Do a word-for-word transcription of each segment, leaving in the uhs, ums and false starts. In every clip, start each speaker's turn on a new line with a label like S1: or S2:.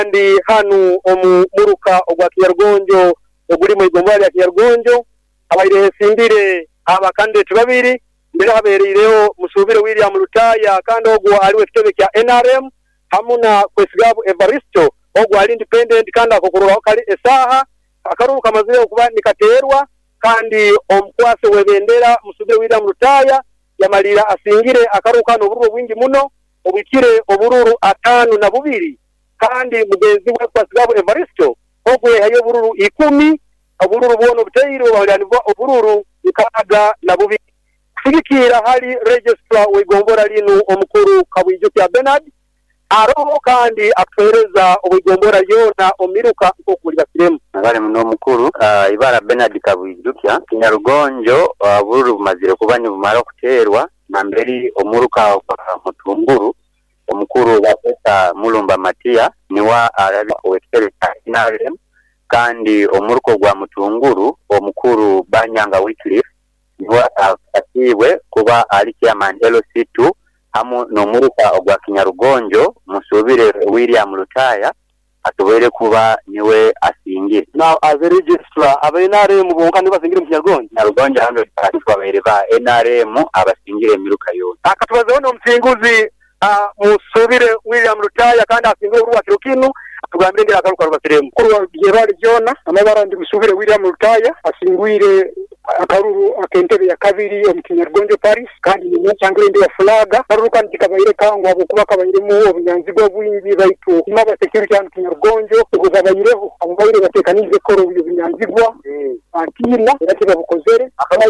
S1: ndi hanu omuruka ogwa Kinyargonjo oguri mu igomba lya Kinyargonjo abaire simbire abakandidate babiri mbere habereyeho Musubire William Lutaya kandi ogwo ali wekitebe kya N R M hamuna Kwesigabo Evaristo ogwo ali independent kandi akokorora kali esaha akaruru kamazire okuba nikaterwa kandi omukwase webendera Musubire William Lutaya yamalira asingire akaruka no bururu bwingi muno obikire obururu atanu na bubiri kandi mugenzi we Kwesigabo Evaristo ogwe hayo bururu ikumi obururu bwono buteyiro balanivwa obururu ikaga na bubiri kufikira hali registrar wegombora linu omukuru Kabwijo kya Bernard aroho kandi akwereza obugombora yona omiruka okulira kiremu
S2: nagale muno mukuru uh, ibara Bernard Kabwijo kya Kinyargonjo uh, bururu mazire kubani bumara kuterwa na mberi omuruka kwa Mutunguru omukuru wa pesa Mulumba Matia niwa arabi wekere N kandi omuruko gwa Mutunguru omukuru Banyanga Wycliffe niwa akatiwe kuba ali chairman L C two hamu no muruka ogwa Kinyargonjo Musubire William Lutaya atubere kuba niwe asingire
S1: now as a registrar abenare mu bonka niba singire mu Kinyargonjo
S2: Kinyargonjo hando kwa bereva N R M abasingire miruka yose
S1: akatubaze ono msinguzi uh, Musubire William Lutaya kandi asingire uruwa kirukinu tugambire ngira akaruka rubasiremu kuruwa Gerard Jona amabara ndi Musubire William Lutaya asingwire akaruru akentebe ya kabiri mu Kinyargonjo Paris kandi ni cyangire ndi ya flaga karuru kandi kabayire kangwa kuba kabayire mu obunyanzi bwo bwingi baitu kumaba security ya Kinyargonjo kuzabayireho ababayire batekanize koro ubunyanzi bwa antina yakira bukozere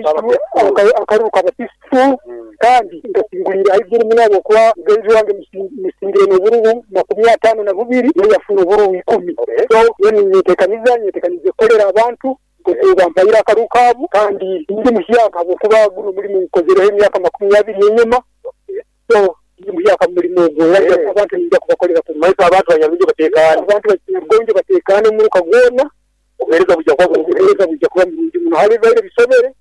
S1: akaruka abatisu kandi ndasingurira ibyo munabo kwa genzi wange misingire no bururu makumyabiri n'atanu na bubiri yafuno bururu ikumi so yeni nyetekaniza nyetekanize kolera abantu kuba mbayira akarukabu kandi ndi muhyaka kuba guru muri mukozere y'imyaka makumyabiri y'inyuma so muhyaka muri mugo abantu njya kubakorera ku maisa abantu banyabije batekana abantu bakinyagonje batekana muri kagona ubereza bujya kwa ubereza bujya kwa muri mu hali bare bisobere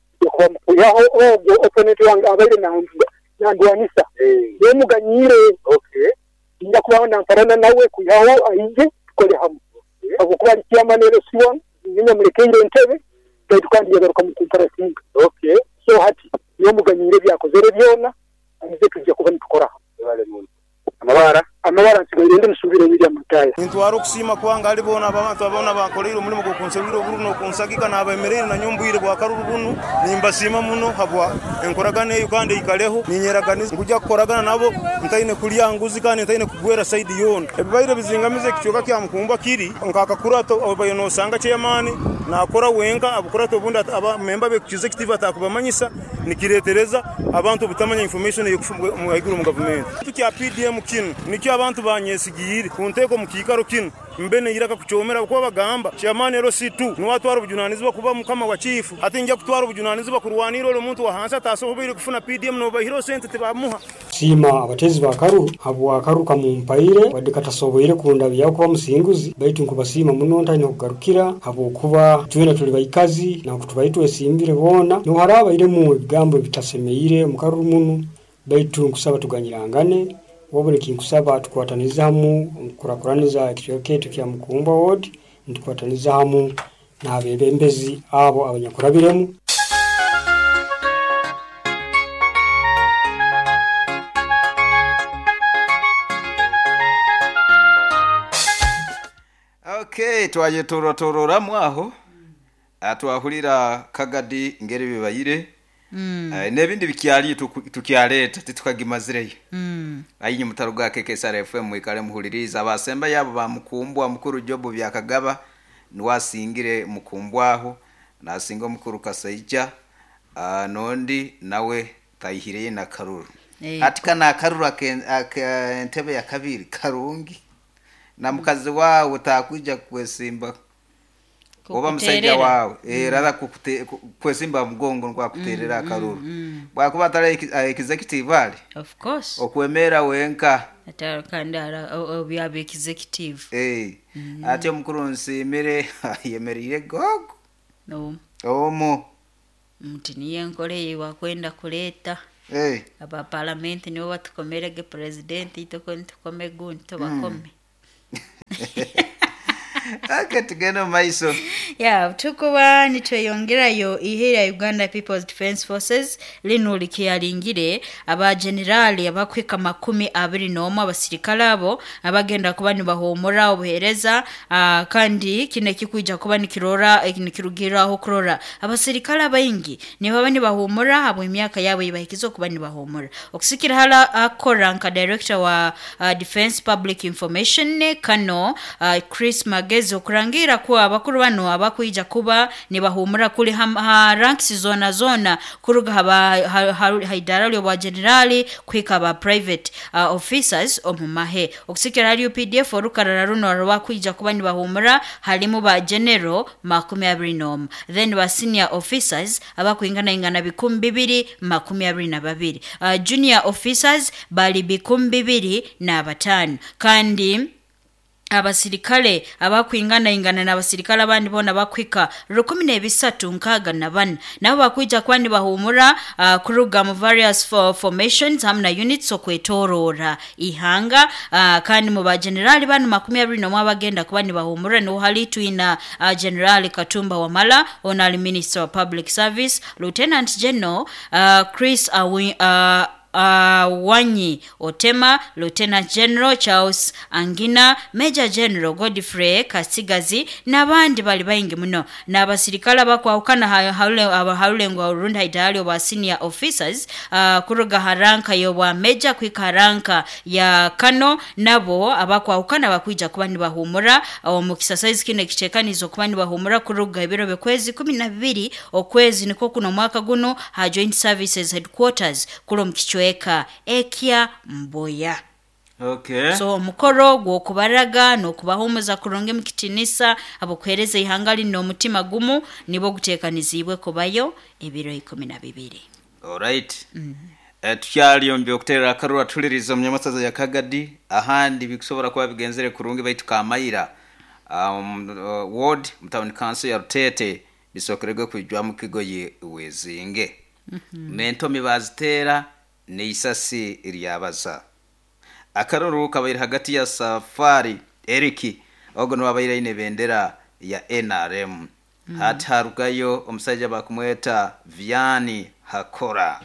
S1: yaho ogwo opponent wange abaire nanzwa nandwanisa ye muganyire okay njya kubana mfarana nawe kuyaho ayije kole hamu abo kuba ari kiamanero siwon nyine muri Kenya Entebbe kandi yagaruka mu comparative okay so hati yo muganyire byakozere byona anize tujya kuba nikora amabara amabara nsigaye Musubire William Lutaya
S3: intwaro kusima kwanga alibona abantu abona bakolero muri mu konsengiro buru no konsagika nabemerere na nyumbwire bwa karuru bunu nimbasima muno habwa enkoragane Uganda ikaleho ninyeraganiza kujya koragana nabo ntayine kuliya nguzi kandi ntayine kugwera side yona ebibaire bizingamize kichoka kya mukumba kiri nkaka kurato abayono sanga chairman nakora wenka abukurato bunda aba member be executive atakubamanyisa nikiretereza abantu butamanya information mu iguru mu government tukya P D M kinu nikyo abantu banyesigire kunteko mukikaro kinu mbene yiraka kuchomera kwa bagamba chairman L C two niwatwara ubujunanizi bakuba mukama wa chief ati njya kutwara ubujunanizi bakurwanira lo muntu wa hansa tasohobire kufuna P D M no bahiro sente tibamuha
S4: sima abatezi bakaru abo akaru kamumpaire wadikatasoboire kunda byako bamusinguzi baitu nkubasima munonta ino kugarukira abo kuba twena tuli bayikazi na kutubaitu esimbire bona no haraba ire mu bigambo bitasemeire mukaru munu baitu nkusaba tuganyirangane wabone kinkusaba tukwataniza hamu kurakuraniza kiyoketo kya Mukumba ward ntukwataniza hamu na bebembezi abo abanyakurabiremu
S5: okay twaje torotorora mwaho atwahurira kagadi ngere bibayire Mm. Uh, nebindi bikyali tukyaleta titukagimazireyo. Mm. Ayinyi mutaruga K K S R F M ikale muhuliriza abasemba yabo ba Mukumbwa mukuru Jobu byakagaba nwasingire Mukumbwaho nasinga mukuru Kasaija uh, nondi nawe tayihireye na Karuru. Hey. Atika na Karuru Entebbe ya kabiri Karungi na mukazi wawe utakuja kwesimba oba musajja wawe eh rara kwesimba mugongo kwa kuterera Karuru bwakuba atari executive ali
S6: of course
S5: okwemera wenka
S6: atakandara obyabe executive
S5: eh ate mukuru nsimire yemerire gogo
S6: no
S5: omo
S6: mtiniye nkole wakwenda kuleta
S5: eh
S6: aba parliament niwo watukomerege president itoko ntukomegunto bakome
S5: aka tugenda maiso
S6: yeah tukuba nitweyongerayo ihera Uganda People's Defence Forces linuli kyalingire aba generali abakwika makumi abiri n'omu abasirikale abo abagenda kuba nibahomora obuhereza uh, kandi kine kikuija kuba nikirora nikirugira aho kurora abasirikale abayingi niba nibahomora abo emyaka yabo ibahikizo kuba nibahomora okusikira hala akora nka director wa uh, Defence Public Information ne kano uh, Chris Magezi okurangira kwa abakuru bano abakuija kuba nibahumura kuli ha ranks zona zona kuruga haba haidara lyo ba generali kwika ba private uh, officers omumahe okusikira ali P D F orukarara runo rwakuija kuba nibahumura halimu ba general makumi abiri n'omu then ba senior officers abakuingana ingana bikumi bibiri makumi abiri na babiri uh, junior officers bali bikumi bibiri na batano kandi abasirikale abakwingana ingana n'abasirikale abandi bona bakwika rukumi n'ebisatu nkaga na bane nabo bakwija kwandi bahumura uh, kuruga mu various for formations hamna units okwetorora ihanga uh, kandi mu ba generali bano makumi abiri n'omu abagenda kubandi bahumura no hali twina uh, general Katumba Wamala onali minister of public service lieutenant general uh, Chris Awi, uh, Uh, Wanyi Otema, Lieutenant General Charles Angina, Major General Godfrey Kasigazi n'abandi bali bayingi muno n'abasirikala bakwawukana haule abahaulengo urunda idali wa senior officers uh, kuruga haranka yo wa major kwika haranka ya kano nabo abakwawukana bakwija kuba nibahumura omukisa size kine kitekanizo kuba nibahumura kuruga ibiro bekwezi kumi na bibiri okwezi niko kuno mwaka guno ha Joint Services Headquarters kulo mkicho eka ekia mboya.
S5: Okay.
S6: So mukoro gwo kubaraga no kubahumuza kuronge mkitinisa abo kwereza ihangali no mutima gumu nibo gutekanizibwe kubayo ebiro ikumi na bibiri.
S5: Alright. Mm -hmm. uh, tukyali ombi okutera akarura tulirizo mnyamasaza ya Kagadi ahandi bikusobora kuba bigenzere kurungi baitu kamayira um, uh, ward mtown council ya Rutete bisokerege kujwa mukigoye wezinge. Mm -hmm. Mento mibazitera neisasi iriyabaza akaruru kabayira hagati ya Safari Eriki ogo no babayira ine bendera ya N R M mm. hatarugayo omusaija bakumweta Viani Hakora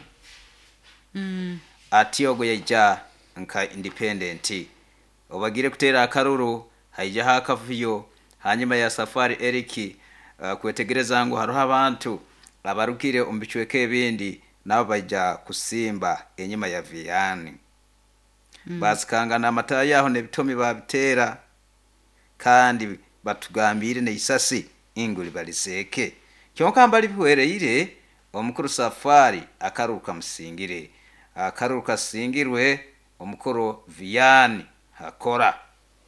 S5: mm. ati ogo yaija nka independent obagire kutera akaruru haija hakavuyo hanyuma ya Safari Eriki uh, kwetegereza ngo haruha abantu abarukire ombichweke ebindi nabo bajja kusimba enyuma ya Viani mm. basikanga na mata yaho ne bitomi babitera kandi batugambire ne isasi inguli baliseke kyonka mbali biwereire omukuru Safari akaruka musingire akaruka singirwe omukuru Viani Hakora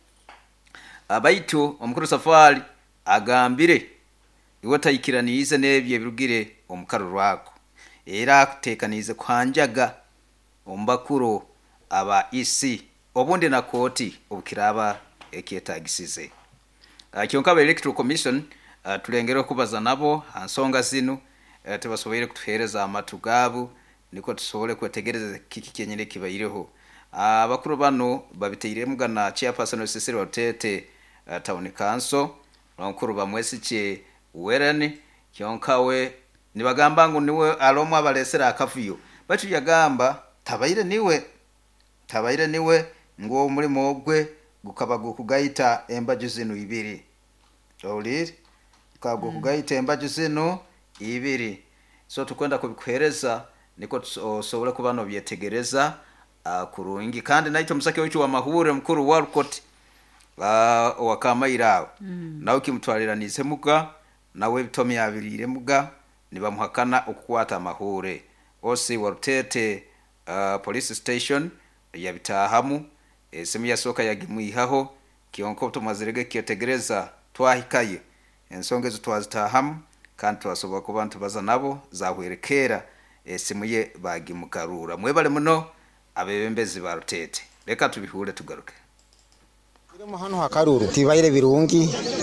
S5: abaitu omukuru Safari agambire iwe tayikiranize nebye birugire omukaru rwako era kutekanize kwanjaga ombakuru aba isi obundi na koti obukiraba ekyetagisize kyonka ba electoral commission uh, tulengero kubaza nabo ansonga zinu uh, tebasobere kutuhereza amatugabu niko tusobole kwetegereza kiki kenyene kibayireho abakuru uh, bano babiteire mugana chairperson Cecily Rutete uh, town council onkuru bamwesiche werani kyonkawe nibagamba ngo niwe alomwa balesera akafuyo batu yagamba tabayire niwe tabayire niwe ngo muri mogwe gukaba gukugayita embaju zinu ibiri oliri kago kugayita embaju zinu ibiri so tukwenda kubikwereza niko sobole kubano byetegereza uh, kurungi kandi naito musake wicu wa mahure mkuru wa Rukoti uh, wakamayira mm. nawe kimutwarira nisemuka nawe bitomi abirire muga nibamuhakana okukwata amahure osi wa Rutete uh, police station yabitahamu esemu yasoka yagimuihaho kionko tumazirege kyotegereza twahikaye ensonge zo twazitahamu kandi twasoba ku bantu baza nabo zahwerekera esemu ye bagimukarura mwebale muno abebembezi ba Rutete reka tubihure tugaruke
S7: Iremo hano hakaruru tibayire birungi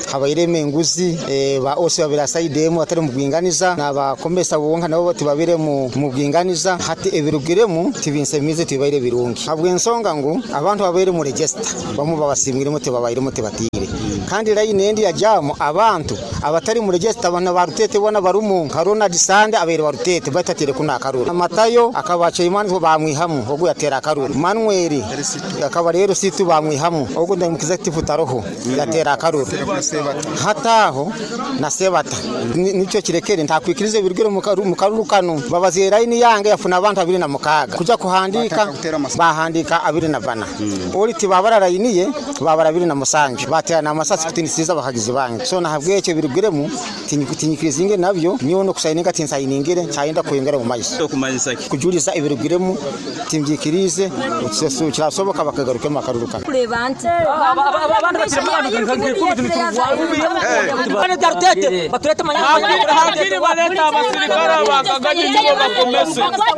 S7: habayire menguzi eh, ba ose babira saidemu atari mu bwinganiza nabakomesa bonka nabo batibabire mu mu bwinganiza hati ebirugiremu tibinse mize tibayire birungi habwe nsonga ngo abantu babire mu register bamu babasimwire mu tibabayire mu tibatire kandi line ndi yajamo abantu abatari mu register bana barutete bona barumu karona disande abere barutete batatire kuna karura amatayo akabaca imani bamwihamu ogo yatera karura manweri akaba rero situ bamwihamu ogo ndamukiza tifutaroho yatera karura hataho na sebata nico kirekere ntakwikirize birugire mu karurukano babazera ini yange yafuna abantu abiri na mukaga kuja kuhandika bahandika abiri na bana uriti babara iniye babara abiri na musanje batera na masasi kutinisiza bahagize bangi so nahabwe cyo birugiremu tinyikutinyikiriza inge nabyo niyo no kusayinga tinsayiningire cyayenda kuyengera mu mayisi kujuriza ibirugiremu timbyikirize utsesu kirasoboka bakagaruke makaruruka
S8: kurevante abantu bakiremana darutete baturete manyanga
S9: abakiri baleta abasirikare bakagaje nibo bakomese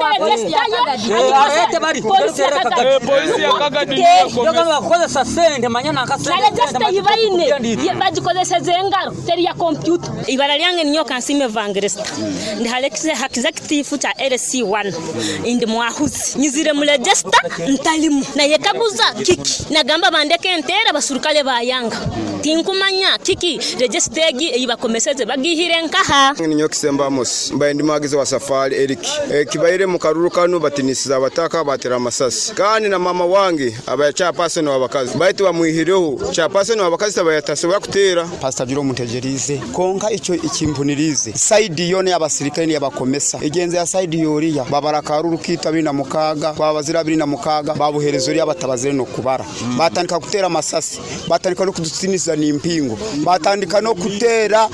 S8: arete bari polisi
S9: yakagaje
S8: yoga bakoze sasende manyana akasende
S10: just yibayine bagikozese zengaro teri ya computer ibara lyange niyo kansime vangeresta ndi halexe executive cha L C one indi mwahuzi nyizire mu register ntalimu na yekabuza kiki nagamba bandeke entera basurukale bayanga tinkumanya kiki register gi ibakomeseze bagihire nkaha
S11: ninyo kisemba mos mbaye ndi magize wa safari Eric e, kibayire mu karurukano batinisiza abataka batera amasasi kandi na mama wange abaya cha person wabakazi bayite bamuhireho cha person wabakazi abayatase bakutera
S12: pastor Jiro Muntegerize konka ico ikimbunirize side yone y'abasirikare y'abakomesa igenze ya side yoriya babara karurukita bina mukaga babazira bina mukaga babuherezo ri abatabazire no kubara mm. batandika kutera amasasi batandika no kudutsinisa n'impingo batandika no kutera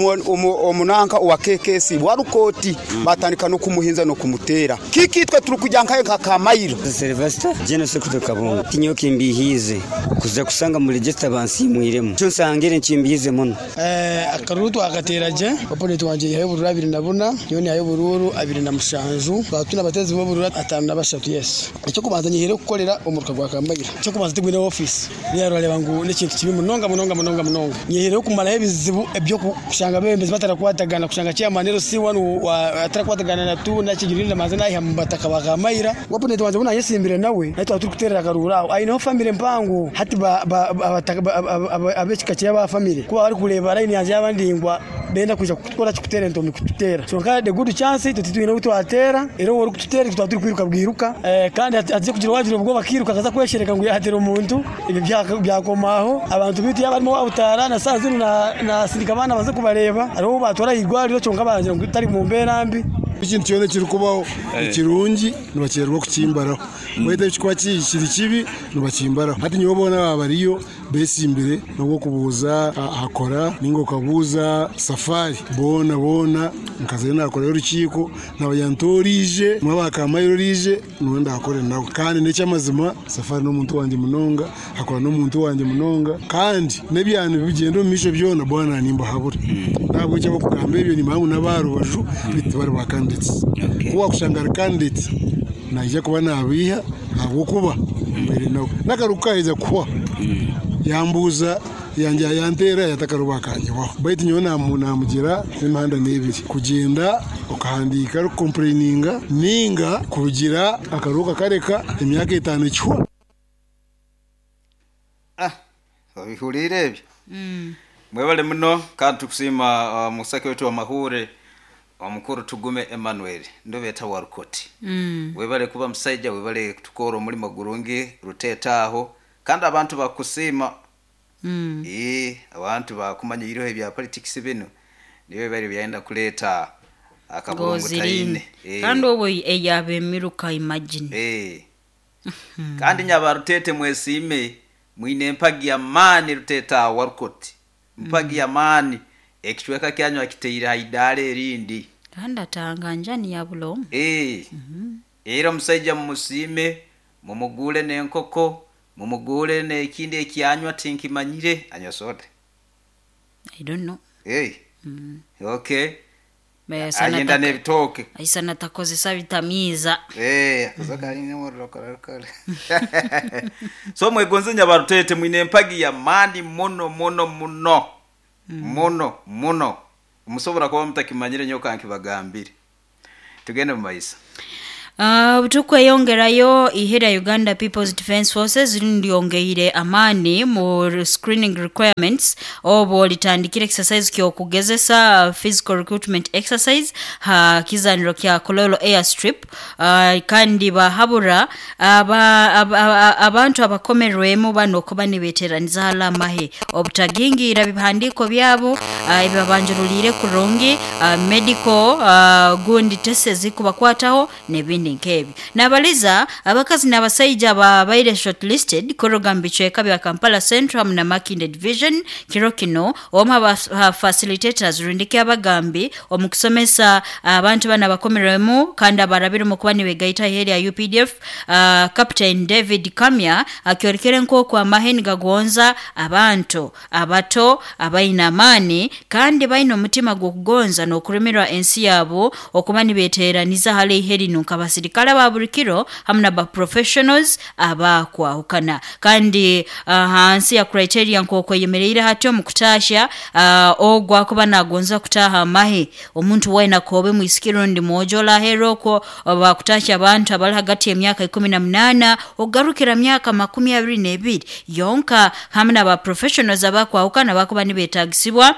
S12: umunanka wa K K C warukoti mm. batandika no kumuhinza no kumutera kikitwe turi kujyanka kamayiro
S13: Sylvester jene sekuto kabunga kinyoki mbihize kuza kusanga mu register bansimwiremo cyo sangire nchimbihize muno
S14: eh akarutu akateraje opone twanje yabururu abiri nabona yoni yabururu abiri na mushanju batuna batezi bo bururu atanu nabashatu yes icyo kubanza nyihere gukorera umuruka gwa kambagira cyo kubanza tigwine office niyo rareba ngo n'ikintu kibi munonga munonga munonga munonga nyihere kumara ebizibu ebyo kushanga bembezi batara kwatagana kushanga cya manero si wanu atara kwatagana na tu na kigirinde mazana ihambataka bakamayira opone twanje buna yesimbire nawe natwa turi kuterera karura ayino family mpango hati ba abechika cya ba family kuba ari kureba line yanjye yabandingwa benda kuja gukora kutera ntomi kutera so kandi the good chance tutitwine utwatera ero wori kutera tutatu kwiruka bwiruka eh kandi azi kugira wajiro ubwo bakiruka kaza kweshereka ngo yahatera umuntu ibi byakomaho abantu biti yabarimo wabutara na sanzuru na na sirikabana baze kubareba aro batwara igwari cyo ngabanze ngo tari mu mberambi ikintu cyone kiri kubaho ikirungi nubakerwa kukimbaraho mwete cyikwa kishiri kibi nubakimbaraho hati nyobona babariyo besi imbere no kubuza akora ningo kabuza safari bona bona nkaze nakora y'urukiko nabayantorije mwabaka amayiro rije nuwenda akore nawe kandi necha mazima safari no muntu wanje munonga akora no muntu wanje munonga kandi nebyane bigendo misho byona bona nimba habure ntabwo cyo kugamba ibyo ni mpamvu nabaro baju bitwara bakanditse kuwa kushangara kanditse naje kuba nabiha abo kuba mbere nawe nakarukaheza kuwa yambuza yanje yantera yatakarubakanye wa baiti nyona namugira n'imihanda n'ibiri kugenda ukahandika ro complaininga ninga kugira akaruka kareka imyaka itanu cywa
S5: ah babihurire ibyo mm mwebale muno kandi kusima uh, musake wetu wa mahure wa mukuru tugume Emmanuel ndo beta warukoti mm webale kuba msaija webale tukoro muri magurungi rutetaho kandi abantu bakusima mm eh abantu bakumanya irohe bya politics bino niwe bari byenda kuleta akabungu tayine
S6: eh kandi obo eyabemiruka imagine
S5: eh kandi nyabarutete mwesime mwine mpagi ya mani ruteta warukoti mpagi ya mani ekitweka kyanyo akiteira idale rindi
S6: kandi atanganja ni yabulo
S5: eh mhm era musaija musime mumugule nenkoko mumugule ne kindi ekyanywa tinkimanyire anyosote
S6: I don't know
S5: eh
S6: mm.
S5: okay
S6: ayenda
S5: nebitoke
S6: ayisana takozesa vitamiza
S5: eh azakari nemorokara so mwegonze nyabarutete mwine mpagi ya mani mono mono muno muno muno musobora kuba mutakimanyire nyo kanki bagambire tugende mu mayisa.
S6: Uh, tukweyongerayo ihera Uganda People's Defence Forces lindiongeire amani mu screening requirements obo litandikire exercise kyo kugezesa uh, physical recruitment exercise ha kizaniro kya Kololo airstrip uh, kandi bahabura aba, aba, abantu abakomerwemu bano kuba nibeteraniza halamahe obutagingira bihandiko byabo uh, ebibanjurulire kurungi uh, medical uh, gundi tese zikubakwataho nebindi nkebi nabaliza abakazi n'abasajja babaire shortlisted korogambi cheka bya Kampala Central na Makinde Division kirokino omwa ba facilitators rundike abagambi omukusomesa abantu bana bakomeremu kandi abarabire mu kuba niwe gaita heri ya U P D F uh, Captain David Kamya akyorekere nko kwa maheni gagonza abantu abato abaina amani kandi baino mutima gukugonza no kuremerwa ensi yabo okuba nibeteraniza hale heri nunka sirikala baburikiro hamna ba professionals abakwa ukana kandi uh, hansi ya criteria nkoko yemerera hatyo mukutasha uh, ogwa kuba nagonza kutaha mahe omuntu waina kobe muisikiro ndi mojola heroko bakutasha abantu abali hagati ya myaka ikumi na munana ogarukira myaka makumi abiri n'ebiri yonka hamna ba professionals abakwa ukana bakuba nibetagisibwa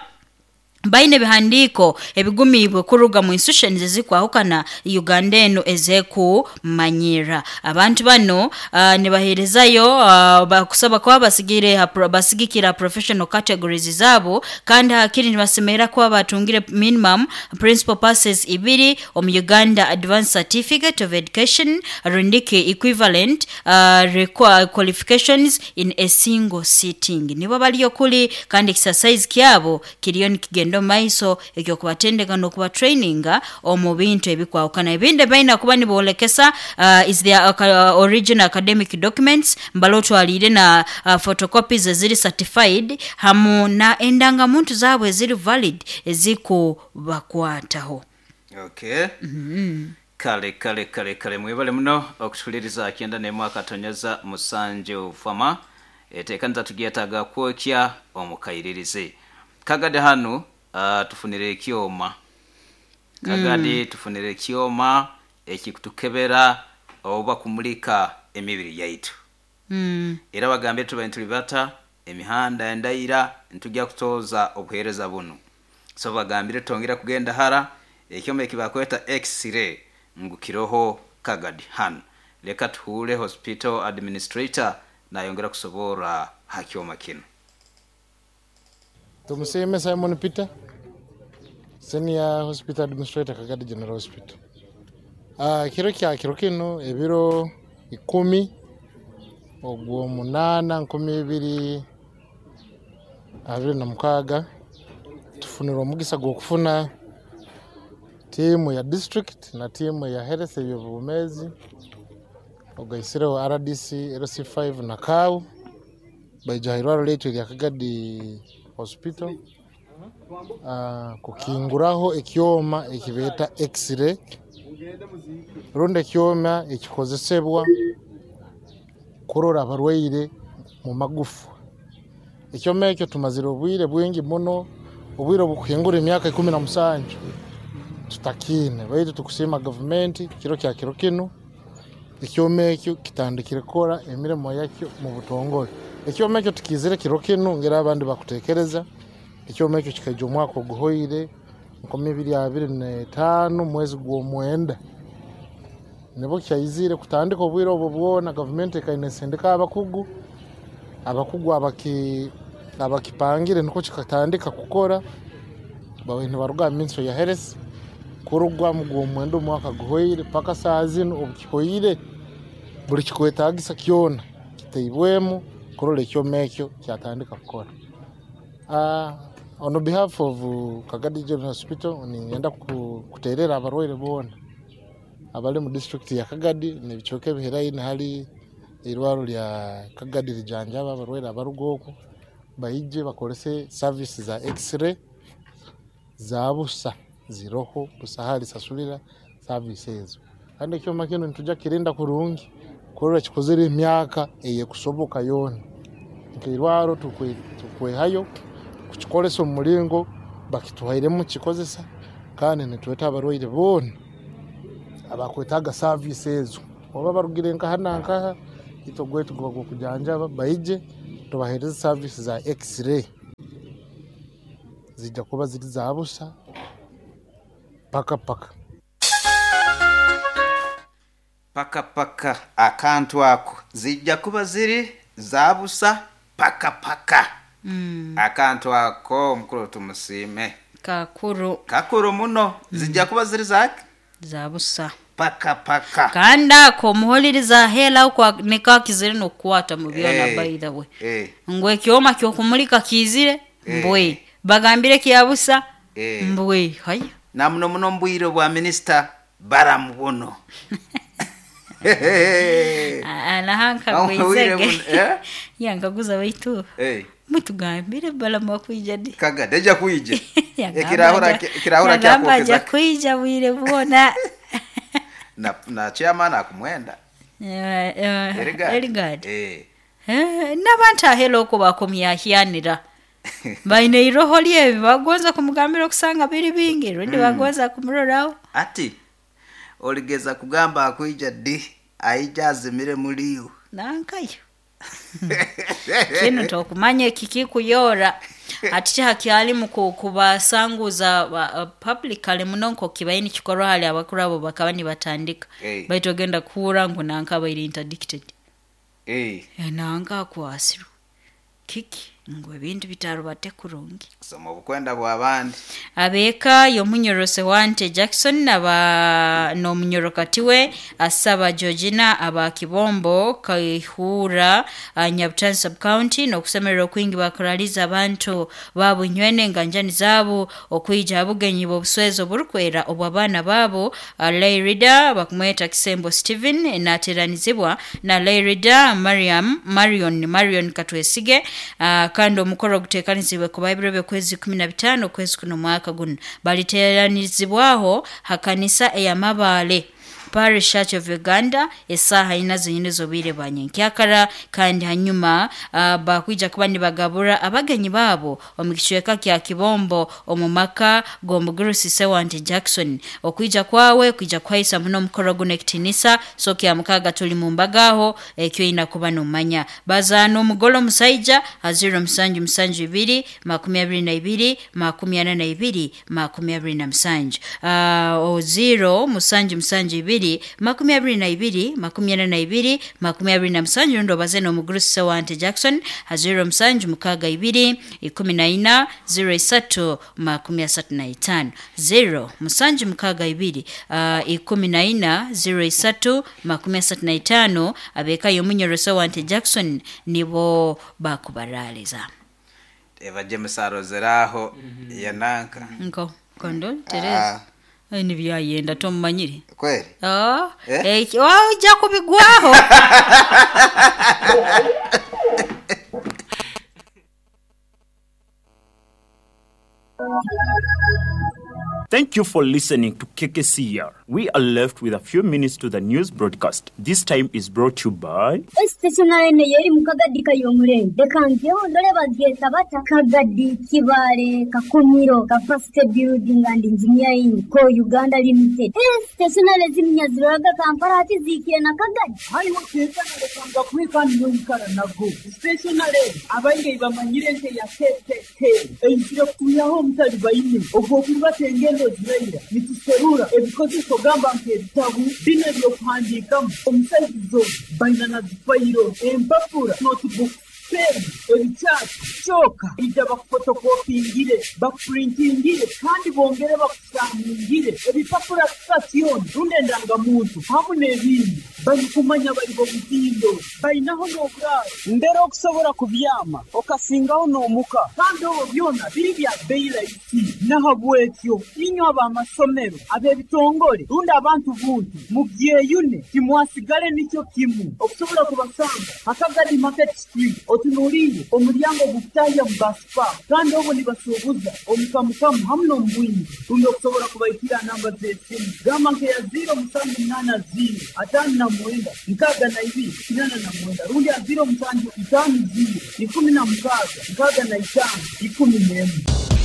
S6: baine bihandiko ebigumibwe kuruga mu institutions ezikwahukana Ugandeno ezeku manyira abantu bano uh, nibaherezayo uh, bakusaba kwa basigire basigikira professional categories zabo kandi hakiri nibasemera kwa batungire minimum principal passes ibiri om Uganda Advanced Certificate of Education rundike equivalent uh, qualifications in a single sitting nibo baliyo kuli kandi exercise kyabo kiriyo kigenda ndo maiso ekyo kubatendeka no kuba traininga omu bintu ebikwawukana ebinde baina kuba nibolekesa uh, is their uh, original academic documents mbaloto alire na uh, photocopies ziri certified hamu na endanga muntu zabwe ziri valid eziko bakwataho.
S5: Okay. Mhm. Kale kale kale kale mwebale muno okutuliriza akienda ne mwaka tonyaza musanje ufama etekanza tugiyataga kwokya omukayiririze kagade hano uh, tufunire kioma kagade mm. tufunire kioma ekikutukebera oba kumulika emibiri yaitu mm. era bagambe tubantu libata emihanda endaira ntujja kutoza obuhereza buno so bagambire tongira kugenda hara ekyoma ekibakweta x-ray ngukiroho kagadi hano leka tuhule hospital administrator na yongera kusobora hakioma kino.
S15: Tumuseme Simon Peter, Senior Hospital Administrator Kagadi General Hospital. Ah, kiro kya kiro kino ebiro ikumi ogwo munana nkumi ibiri abiri na mukaga tufunira omugisa gwo kufuna timu ya district na timu ya health y'obumezi ogaisiro R D C L C five na Kau bayjahirwaro leto ya Kagadi hospital uh, kukinguraho ekyoma ekibeta x-ray ronde kyoma ekikozesebwa kurora abarwaire mu magufu ekyoma ekyo tumazira obwire bwingi muno obwire bukuyengura emyaka ikumi na musanju tutakine baitu tukusima government kiro kya kiro kino ekyoma ekyo kitandikire kora emirimo yakyo mu butongole ekyoma ekyo tukizire kiro kino ngera abandi bakutekereza ekyoma ekyo kikaje omwaka oguhoire nkumi ibiri abiri na tano mwezi gwo mwenda nebo kyayizire kutandika obwire obwo bwona government ekayinesendeka abakugu abakugu abaki abakipangire niko kikatandika kukora bawe ntibaruga minso ya health kurugwa mu gwo mwenda omwaka guhoire paka saa zino obukihoire buri kikwetagisa kyona kitayibwemu kurole ekyoma ekyo kyatandika kukora. Uh, on behalf of uh, Kagadi General Hospital ningenda kuterera abarwaire bona abali mu district ya Kagadi nebichoke biherayi hali irwaro lya Kagadi lijanja abarwaire abarugoko bayije bakolese service za x-ray za busa ziroho busahali sasulira services kandi ekyoma kino ntujja kirinda kurungi kurora kikozere emyaka eye kusoboka yona nkirwaro tukwe tukwe hayo kukikolesa omulingo bakituhairemu kikozesa kandi netweta abarwaire boona abakwetaaga service ezo oba barugire nkaha nankaha itogwetu gwa kujanjaba baije tubahereza service za x-ray zijja kuba ziri za busa paka paka
S5: paka paka akantu ako zijja kuba ziri za busa paka paka mm. akantu ako mukuru tumusime
S6: kakuru
S5: kakuru muno zijja kuba ziri zaki
S6: za busa
S5: paka paka
S6: kanda ko muholiriza hela kwa nika kizire no kwata mu byona hey. by the way
S5: hey.
S6: ngwe kyoma kyo kumulika kizire hey. mbwe bagambire kiyabusa hey. mbwe haya
S5: na muno muno mbwire bwa minister baramubono
S6: ana hanka kwizege yangaguza baitu eh mutugambire balamu kwijadi
S5: kaga deja kuije ekirahura kirahura cyakokeza
S6: kuija wire bona
S5: na na chairman akumwenda
S6: eh Erigard eh eh nabanta helo ko bakomya hyanira baine iroholie bagonza kumugambira kusanga biri bingi rindi bagonza kumurorao
S5: ati oligeza kugamba akuija di aijazimire muliyo
S6: nankayo kino tokumanye kikikuyora ati hakyali muko kubasanguza uh, publicly munonko kibaini kikoro hali abakurabo bakabani batandika hey. baitogenda kura ngo nanka bayiri interdicted
S5: eh
S6: hey. nanga kwasiru kiki ngo ebintu bitaro batekurungi
S5: somo bukwenda bwabandi
S6: abeka yo munyorose wante Jackson naba no munyorokatiwe asaba Georgina aba kibombo kaihura uh, Nyabutan sub county no kusemerera kwingi bakoraliza abantu babo nywene nganjani zabo okwijja abugenyi bo buswezo burukwera obwabana babo uh, Layrida bakumweta Kisembo Steven enateranizibwa na Layrida Mariam Marion Marion Katwesige uh, kando mukoro gutekanizibwe ku Bible byo kwezi kumi na bitano kwezi kuno mwaka guno baliteranizibwaho hakanisa eya mabale Parish Church of Uganda esaha inazo nyine zobire banyenkyakara kandi hanyuma uh, bakwija kubandi bagabura abagenyi babo omukicweka kya kibombo omumaka gombuguru Sisewante Jackson okwija kwawe kwija kwaisa muno mukoro gunekitinisa so kya mukaga tuli mumbagaho ekyo ina kuba no manya bazano mugolo musaija aziro msanju msanju ibiri makumi abiri na ibiri makumi ana na ibiri makumi abiri na msanju uh, o zero msanju msanju ibiri makumi abiri na ibiri makumi ana na ibiri makumi abiri na msanju ndo bazeno muguru Sisewante Jackson aziro msanju mukaga ibiri ikumi na ina zero isatu makumi asatu na itano zero msanju mukaga ibiri uh, ikumi na ina zero isatu makumi asatu na itano abeka yo munyoro Sisewante Jackson nibo bakubaraliza
S5: eva jemesaro zeraho mm-hmm. yananka
S6: nko kondo Teresa ah. ni byayenda tomanyiri
S5: kweli
S6: ah eh, eh wao jakubigwaho
S16: Thank you for listening to K K C R. We are left with a few minutes to the news broadcast. This time is brought to you by
S17: Stationary yeri mukagadi kayomure. Dekanjo dole bageta bata kagadi kibare kakumiro ka first building and engineering ko Uganda Limited. Stationary zimnya ziraga kampara ati zikiye na kagadi.
S18: Hari waketa na kanga kwika nyunkara nago. Stationary abange bamanyire nke ya K K K. Einjira kuyaho mutali bayine. Ogwo kubatengendo ziraira. Nituserura ebikozi kogamba nke bitabu bine byo kuhandikamu omusaizo bainana zifayiro empapura notebook pen ebicyatsi choka ija bakfotokopingire bakprintingire kandi bongere bakusangire ebipapura station runde ndangamuntu hamwe n'ibindi bari kumanya bari bo bitindo bainaho nobra ndero kusobora kubyama okasingaho nomuka kandi obo byona biri bya daylight nahabwekyo inyo abamasomero abe bitongore runde abantu buntu mu byeyune kimwasigale nicyo kimu okusobora kubasanga akagadi market street otunuriye omuryango gutaya mbaspa kandi obo nibasubuza omukamukamu hamno mbwingi runde okusobora kubayitira namba zesimu gama nke ya zero musanju munana zero atanu na mwenda nkaga na ibiri kinana na mwenda rundi ya ziro msanju itanu ziro ikumi na mkaga nkaga na itanu ikumi nemu.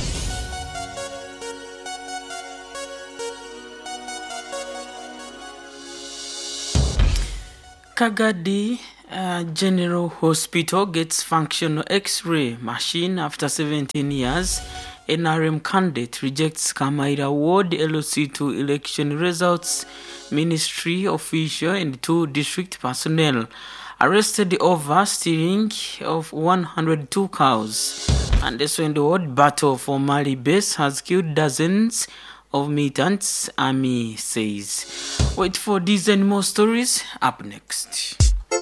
S19: Kagadi uh, General Hospital gets functional X-ray machine after seventeen years. N R M candidate rejects Kamaira Award L O C two election results. Ministry official and two district personnel arrested over stealing of one hundred two cows. And this when the world battle for Mali base has killed dozens of militants, army says. Wait for these and more stories up next.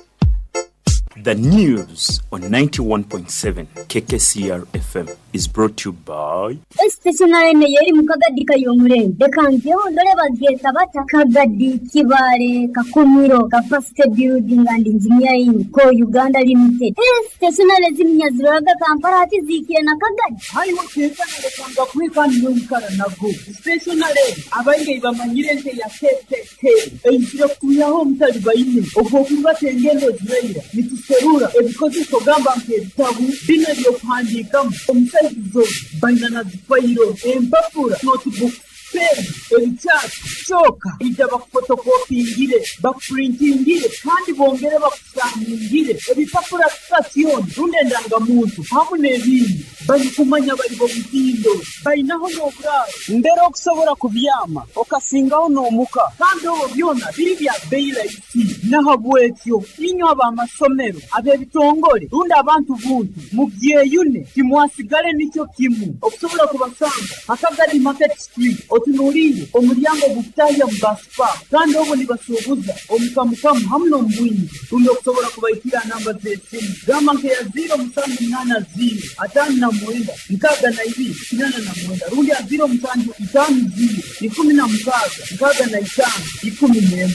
S16: The news on ninety-one point seven K K C R F M is brought to you by
S17: Stationary Neyeri Mukagadi Kayomure. The Kanjo, Loreva Geta Bata Kagadi, Kibare, Kakumiro, Capacity Building and Engineering, Co Uganda Limited. Stationary Zimias Raga Kamparati Ziki and Akagadi.
S18: I was taken the quick and Yunkara Nagu. Stationary, Abaye Bamanirente Yasete, a Instructuya Home Talibaini, Okokuba Tengelo Zreya, Serura, ebikozi kogamba mpetabu bina by'okuhandikamu omusaizo banana zifayiro empapula notebook pen ebicaati kyokka ija bakufotokopingire bakuprintingire kandi bongere bakusangingire ebipapula tukatiyoni rundi endangamuntu hamu n'ebindi bayikumanya bali b'omutindo bayinaho n'obulaalo mbere okusobola kubyama okasingaho n'omuka kandi obwo byona biri bya bbeeyi layisi nahabwekyo inywa ab'amasomero ab'ebitongole rundi abantu buntu mubyeyune timwasigale nicyo kimu okusobola kubasanga Akagadi Market Street otunulire omulyango gutaya mbaspa kandi obwo nibasuubuza omukamukamu hamu n'omubwinyi rundi okusobola kubayitira namba z'essimu gamba nke ya ziro musanju munana ziro ataano na mwenda nkaaga na ibiri kinana na mwenda rundi ya ziro musanju itaano ziro ikumi na mukaaga nkaaga na itaano ikumi n'emu.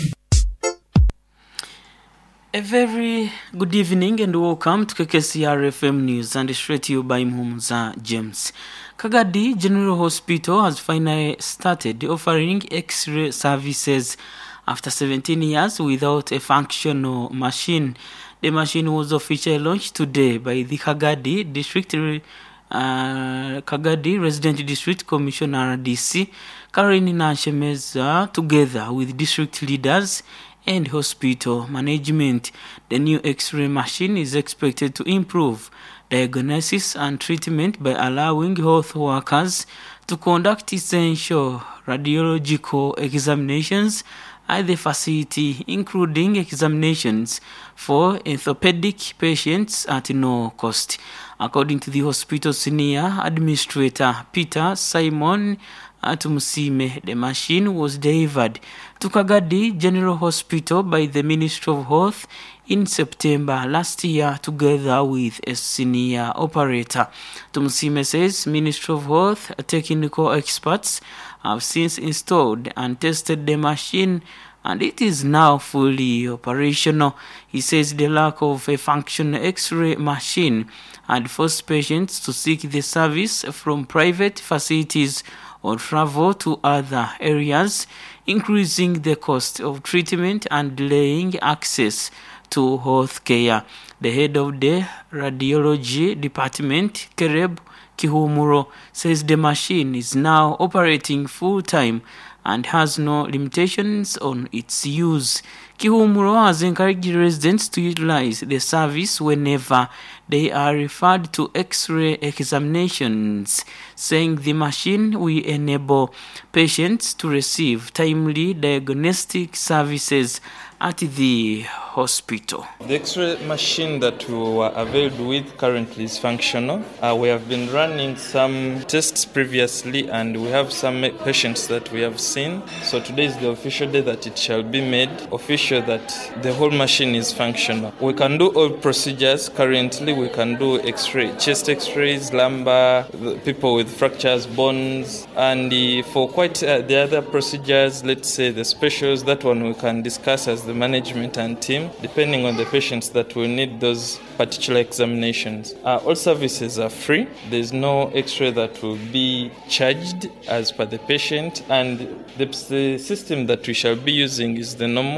S19: A very good evening and welcome to K K C R F M News and straight to you by Mhumuza James. Kagadi General Hospital has finally started offering X-ray services after seventeen years without a functional machine. The machine was officially launched today by the Kagadi District uh, Kagadi Resident District Commissioner R D C Karen Nashemeza together with district leaders and hospital management. The new X-ray machine is expected to improve diagnosis and treatment by allowing health workers to conduct essential radiological examinations at the facility, including examinations for orthopedic patients at no cost. According to the hospital senior administrator Peter Simon Atumusime, the machine was delivered to Kagadi General Hospital by the Ministry of Health in September last year together with a senior operator. Tumusime says Ministry of Health technical experts have since installed and tested the machine and it is now fully operational. He says the lack of a functional X-ray machine had forced patients to seek the service from private facilities or travel to other areas, increasing the cost of treatment and delaying access to health care. The head of the radiology department, Kereb Kihumuro, says the machine is now operating full-time and has no limitations on its use. Kihumuro has encouraged residents to utilize the service whenever they are referred to X-ray examinations, saying the machine will enable patients to receive timely diagnostic services at the hospital.
S20: The X-ray machine that we were availed with currently is functional. Uh, we have been running some tests previously and we have some patients that we have seen. So today is the official day that it shall be made official that the whole machine is functional. We can do all procedures. Currently we can do X-ray, chest X-rays, lumbar, people with fractures, bones, and uh, for quite uh, the other procedures, let's say the specials, that one we can discuss as the management and team, depending on the patients that will need those particular examinations. Uh, all services are free. There's no X-ray that will be charged as per the patient, and the, the system that we shall be using is the normal through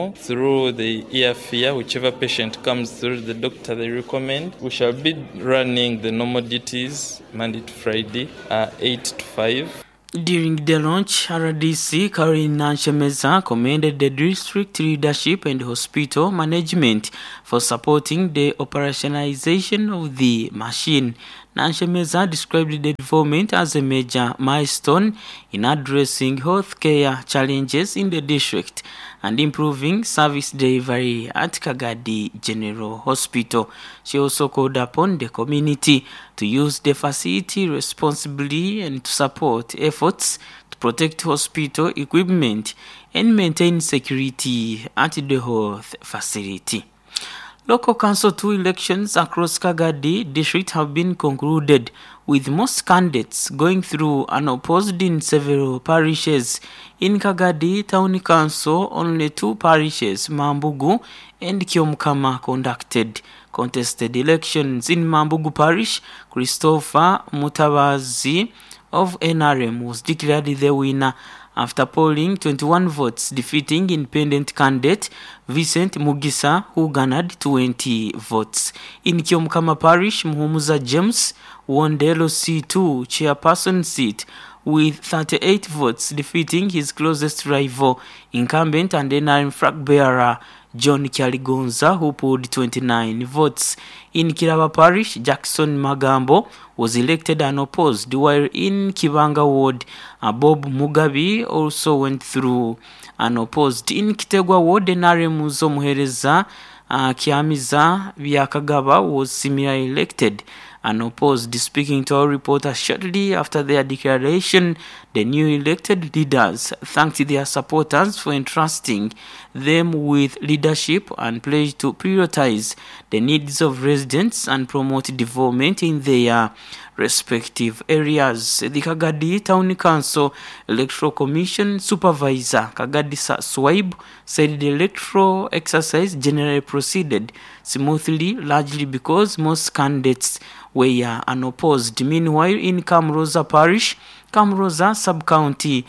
S20: through the ear fear, whichever patient comes through the doctor they recommend. We shall be running the normal duties Monday to Friday, uh, eight to five.
S19: During the launch, R D C Karen Nanshemeza commended the district leadership and hospital management for supporting the operationalization of the machine. Nanshemeza described the development as a major milestone in addressing healthcare challenges in the district and improving service delivery at Kagadi General Hospital. She also called upon the community to use the facility responsibly and to support efforts to protect hospital equipment and maintain security at the health facility. Local Council two elections across Kagadi district have been concluded, with most candidates going through unopposed in several parishes. In Kagadi Town Council, only two parishes, Mambugu and Kyomkama, conducted contested elections. In Mambugu Parish, Christopher Mutabazi of N R M was declared the winner after polling twenty-one votes, defeating independent candidate Vincent Mugisa, who garnered twenty votes. In Kyomkama Parish, Muhumuza James won the L O C two chairperson seat with thirty-eight votes, defeating his closest rival, incumbent and N R M flag bearer John Kyaligonza, who polled twenty-nine votes. In Kiraba Parish, Jackson Magambo was elected unopposed, while in Kibanga Ward, uh, Bob Mugabi also went through unopposed. In Kitegwa Ward, Nare Muzo Muhereza uh, Kiamiza Biakagaba was similarly elected unopposed. Speaking to our reporter shortly after their declaration, the new elected leaders thanked their supporters for entrusting them with leadership and pledged to prioritize the needs of residents and promote development in their respective areas. The Kagadi Town Council Electoral Commission Supervisor Kagadi Swaib said the electoral exercise generally proceeded smoothly, largely because most candidates were unopposed. Meanwhile, in Kamroza Parish, Kamroza Sub-County,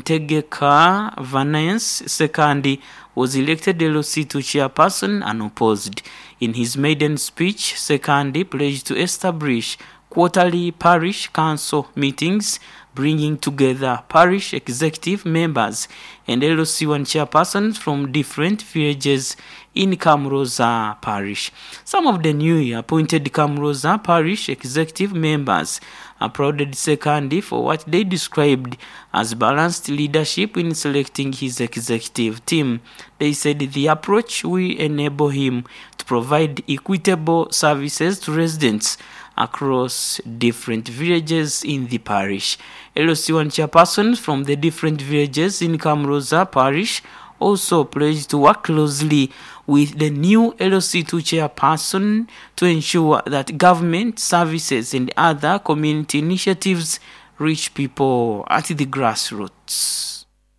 S19: Ntegeka Vanance Sekandi was elected L O C two chairperson unopposed. In his maiden speech, Sekandi pledged to establish quarterly parish council meetings, bringing together parish executive members and L O C one chairpersons from different villages in Kamroza Parish. Some of the newly appointed Kamroza Parish executive members applauded Sekandi for what they described as balanced leadership in selecting his executive team. They said the approach will enable him to provide equitable services to residents across different villages in the parish. L O C one chairpersons from the different villages in Kamroza Parish also pledged to work closely with the new L O C two chairperson to ensure that government services and other community initiatives reach people at the grassroots.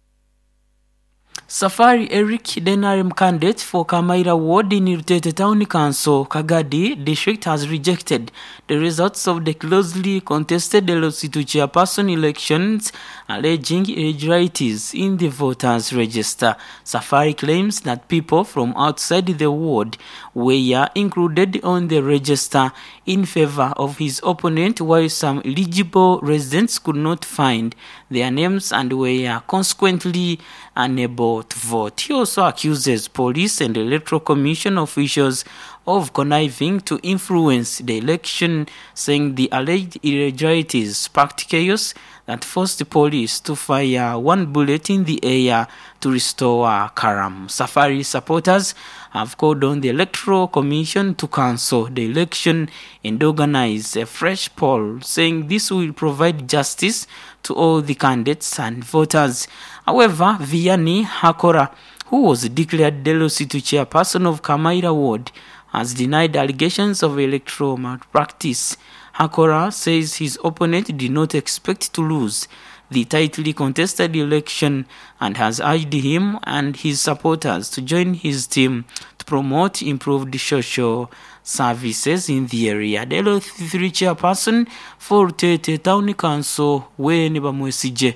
S19: Safari Eric Denarem candidate for Kamaira Ward in Irtete Town Council, Kagadi District, has rejected the results of the closely contested L O C two chairperson elections, alleging irregularities in the voters' register. Safari claims that people from outside the ward were included on the register in favor of his opponent, while some eligible residents could not find their names and were consequently unable to vote. He also accuses police and electoral commission officials of conniving to influence the election, saying the alleged irregularities sparked chaos that forced the police to fire one bullet in the air to restore Karam. Safari supporters have called on the Electoral Commission to cancel the election and organize a fresh poll, saying this will provide justice to all the candidates and voters. However, Vianney Hakora, who was declared the L O C two chairperson of Kamaira Ward, has denied allegations of electoral malpractice. Hakora says his opponent did not expect to lose the tightly contested election and has urged him and his supporters to join his team to promote improved social services in the area. The L O C three chairperson for Tete Town Council, Wayne Bamwesije,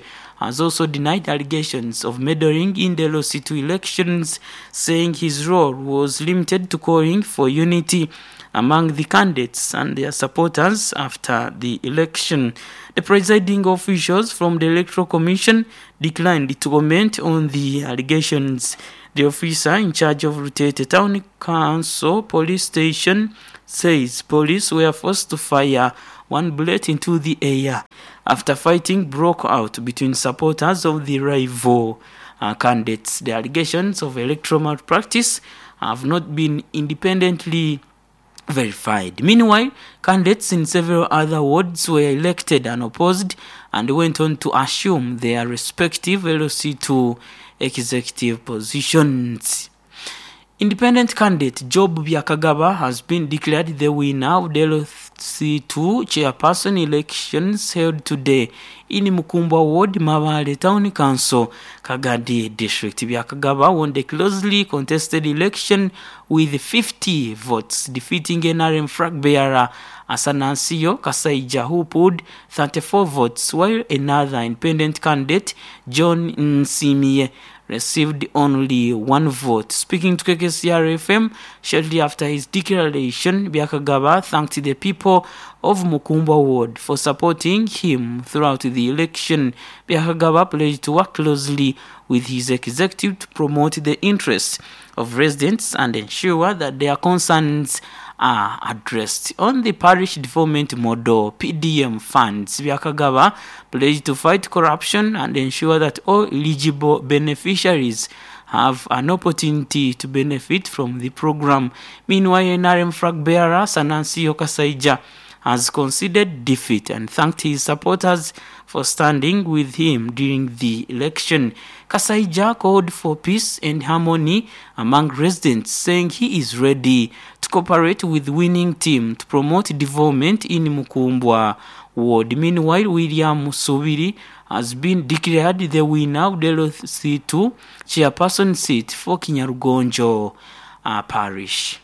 S19: has also denied allegations of meddling in the L O C two elections, saying his role was limited to calling for unity among the candidates and their supporters after the election. The presiding officials from the Electoral Commission declined to comment on the allegations. The officer in charge of Rutete Town Council Police Station says police were forced to fire one bullet into the air after fighting broke out between supporters of the rival uh, candidates. The allegations of electoral malpractice have not been independently verified. Meanwhile, candidates in several other wards were elected unopposed and went on to assume their respective L O C two executive positions. Independent candidate Job Byakagaba has been declared the winner of the L O C two chairperson elections held today in Mukumbwa Ward, Mabale Town Council, Kagadi District. Byakagaba won the closely contested election with fifty votes, defeating N R M flag bearer Asanasio Kasaija, who pulled thirty-four votes, while another independent candidate, John Nsimie, received only one vote. Speaking to K K C R F M shortly after his declaration, Byakagaba thanked the people of Mukumbwa Ward for supporting him throughout the election. Byakagaba pledged to work closely with his executive to promote the interests of residents and ensure that their concerns are addressed. On the parish development model, P D M funds, Byakagaba pledged to fight corruption and ensure that all eligible beneficiaries have an opportunity to benefit from the program. Meanwhile, N R M flag bearer Sanansi Kasaija has conceded defeat and thanked his supporters for standing with him during the election. Kasaija called for peace and harmony among residents, saying he is ready to cooperate with the winning team to promote development in Mukumbwa Ward. Meanwhile, William Musubiri has been declared the winner of the L O C two chairperson seat for Kinyarugonjo uh, Parish.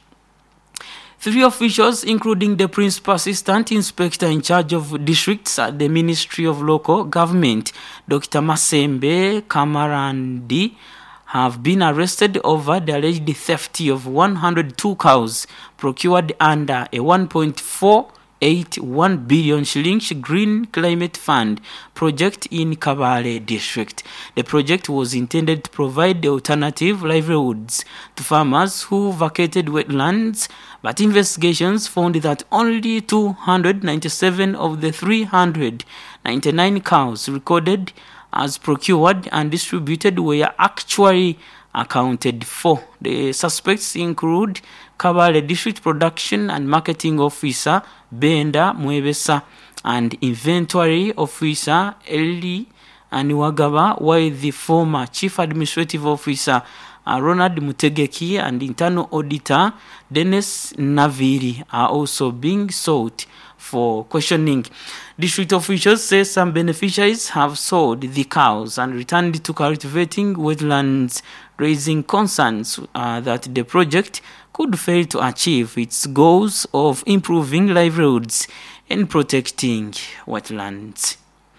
S19: Three officials, including the Principal Assistant Inspector in charge of districts at the Ministry of Local Government, Doctor Masembe Kamarandi, have been arrested over the alleged theft of one hundred two cows procured under a one point four eight one billion shillings Green Climate Fund project in Kabale district. The project was intended to provide alternative livelihoods to farmers who vacated wetlands, but investigations found that only two hundred ninety-seven of the three hundred ninety-nine cows recorded as procured and distributed were actually accounted for. The suspects include Kabale District Production and Marketing Officer Benda Mwebesa and Inventory Officer Eli Aniwagaba, while the former Chief Administrative Officer uh, Ronald Mutegeki and Internal Auditor Dennis Naviri are also being sought for questioning. District officials say some beneficiaries have sold the cows and returned to cultivating wetlands, raising concerns uh, that the project could fail to achieve its goals of improving livelihoods and protecting wetlands.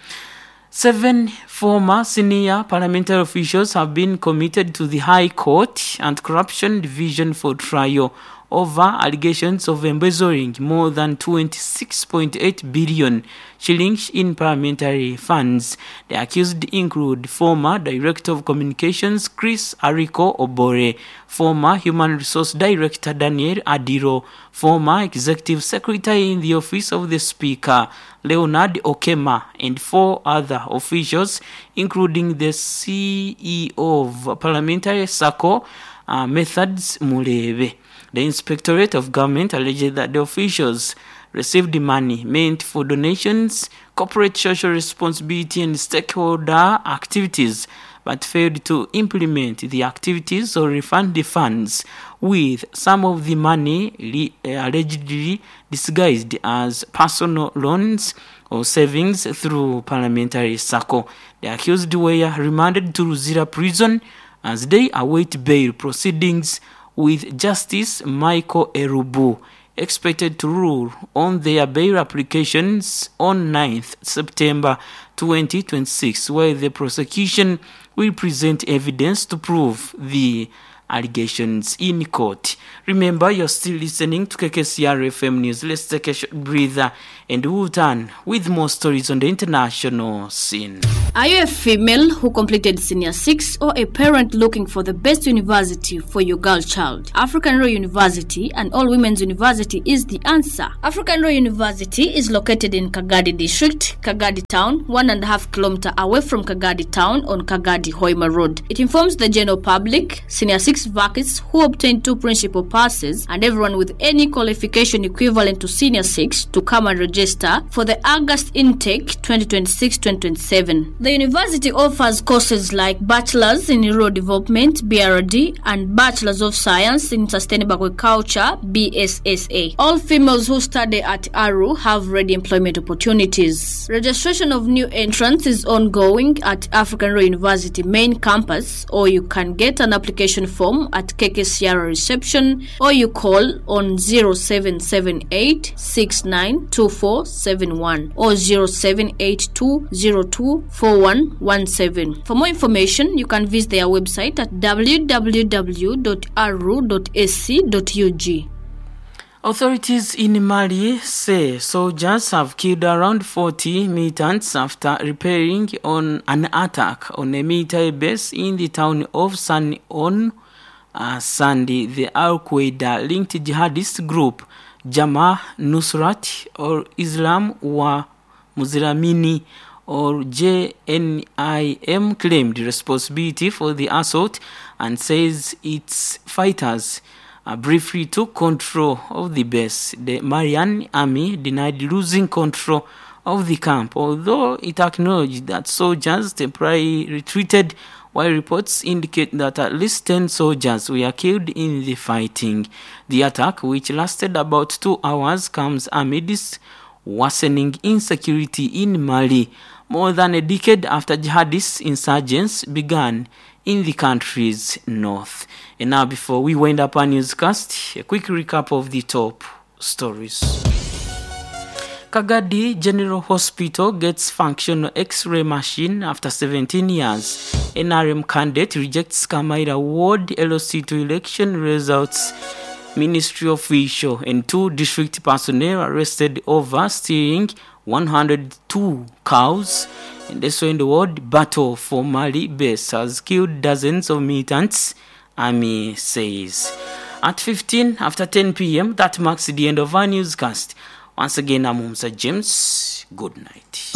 S19: Seven former senior parliamentary officials have been committed to the High Court and Corruption Division for trial over allegations of embezzling more than twenty-six point eight billion shillings in parliamentary funds. The accused include former Director of Communications Chris Ariko Obore, former Human Resource Director Daniel Adiro, former Executive Secretary in the Office of the Speaker Leonard Okema, and four other officials, including the C E O of Parliamentary Sacco, uh, Methods Mulebe. The Inspectorate of Government alleged that the officials received money meant for donations, corporate social responsibility, and stakeholder activities, but failed to implement the activities or refund the funds, with some of the money allegedly disguised as personal loans or savings through Parliamentary Sacco. The accused were remanded to Luzira Prison as they await bail proceedings with Justice Michael Erubu expected to rule on their bail applications on ninth September twenty twenty-six, where the prosecution will present evidence to prove the allegations in court. Remember, you're still listening to K K C R F M News. Let's take a short breather and we'll turn with more stories on the international scene.
S21: Are you a female who completed Senior six or a parent looking for the best university for your girl child? African Royal University, an all-women's university, is the answer. African Royal University is located in Kagadi District, Kagadi Town, one and a half kilometer away from Kagadi Town on Kagadi Hoima Road. It informs the general public, Senior six vacancies who obtain two principal passes, and everyone with any qualification equivalent to Senior six to come and register for the August intake twenty twenty-six twenty twenty-seven. The university offers courses like Bachelor's in Rural Development B R D and Bachelor's of Science in Sustainable Agriculture B S S A. All females who study at A R U have ready employment opportunities. Registration of new entrants is ongoing at African Royal University main campus, or you can get an application form at K K C R reception, or you call on zero seven seven eight six nine two four seven one or zero seven eight two zero two four one one seven. For more information, you can visit their website at w w w dot a r u dot a c dot u g.
S19: Authorities in Mali say soldiers have killed around forty militants after repairing on an attack on a military base in the town of San On uh, Sunday. The Al-Qaeda-linked jihadist group Jama Nusrat or Islam wa Muslimini or J N I M claimed responsibility for the assault and says its fighters uh, briefly took control of the base. The Malian army denied losing control of the camp, although it acknowledged that soldiers temporarily retreated, while reports indicate that at least ten soldiers were killed in the fighting. The attack, which lasted about two hours, comes amidst worsening insecurity in Mali, more than a decade after jihadist insurgents began in the country's north. And now, before we wind up our newscast, a quick recap of the top stories. Kagadi General Hospital gets functional X-ray machine after seventeen years. N R M candidate rejects Kamaira Ward L O C to election results. Ministry official and two district personnel arrested over stealing one hundred two cows. And also in the world, battle for Mali base has killed dozens of militants, army says. At fifteen after ten p.m, that marks the end of our newscast. Once again, I'm Mumsa James. Good night.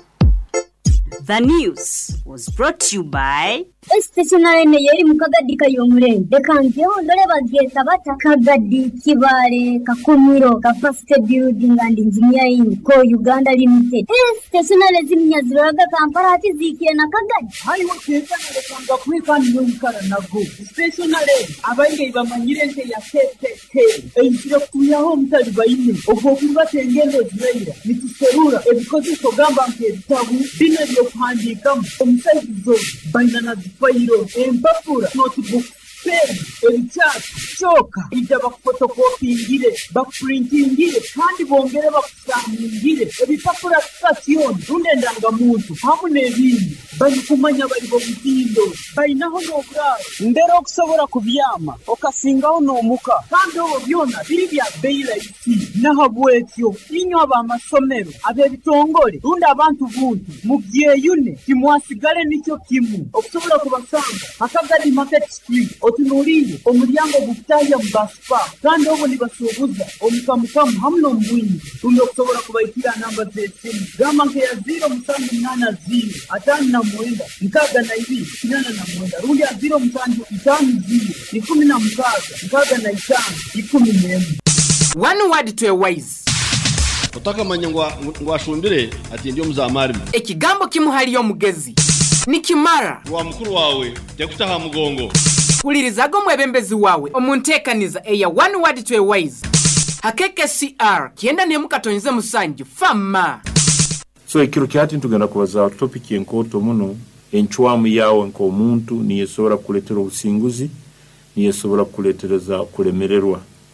S22: The news was brought to you by
S17: Stationary Neyeri Mukagadi Kayomure. The Kanjo, Loreva Getabata, Kagadi, Kibare, Kakumiro, Capacity Building and Engineering, Co Uganda Limited. Stationary Zimias Raga Kamparati Ziki and Akagadi.
S18: I was taken the quick and Yunkara Nagu. Stationary, Avanga Manirente Yasete, and Shirakuya Home Talibaini, Okokuba Tengelo Zraida, Mister Serura, and because it's Ogamba Tabu, dinner your handy come from Saito, Banana. Fairo, Empapura, notebook, pen, recharge, choka, itaba photocopyingire, backprintingire, kandi bongere bakusangingire, ebipapura station, rundendanga muntu, hamwe n'ebindi, bari kumanya bari bobutindo, bayinaho n'obwaro, ndero okusobora kubyama, okasingaho n'omuka, kandi obo byona biri bya beyila isi, nahabwekyo, inyo abamasomero, ab'ebitongole, runda abantu buntu, mubyeyune, timwasigale nicyo kimu, okusobora kubasanga, Akagadi Market Street, otunulire, omulyango gutaya mbaspa, kandi obo nibasuubuza, omukamukamu hamwe n'omubwinyi, runda okusobora kubayitira namba z'essimu, gamba nke ya zero musanju munana zero, atano na mwenda, nkaaga na ibiri, kinana na mwenda, rundi ya zero musanju itano zero, ikumi na mukaaga, nkaaga na itano, ikumi n'emu.
S22: One word to a wise.
S23: Otaka manya ngwa ngwashumbire ati ndio muzamari.
S22: Ekigambo kimuhali yo mugezi. Nikimara
S23: wa mukuru wawe yakutaha mugongo.
S22: Ulirizago mwebembezi wawe omuntekaniza eya one word to a wise. Hakeke C R kienda ne mukatonyize musanju fama.
S16: So ekiro kyati ntugenda kubaza topic yenkoto muno enchwamu yawo nko omuntu niyesobora kuletera obusinguzi niyesobora kuletereza kulemererwa